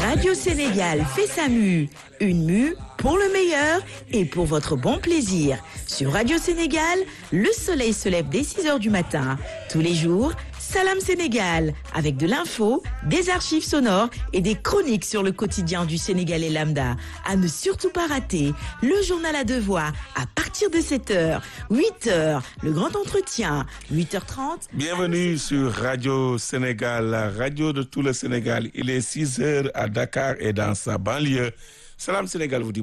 Radio Sénégal fait sa mue. Une mue pour le meilleur et pour votre bon plaisir. Sur Radio Sénégal, le soleil se lève dès 6 heures du matin. Tous les jours, Salam Sénégal, avec de l'info, des archives sonores et des chroniques sur le quotidien du Sénégalais lambda. À ne surtout pas rater, le journal à 2 voix à partir de 7h, 8h, le grand entretien, 8h30. Bienvenue sur Radio Sénégal, la radio de tout le Sénégal. Il est 6h à Dakar et dans sa banlieue. Salam Sénégal vous dit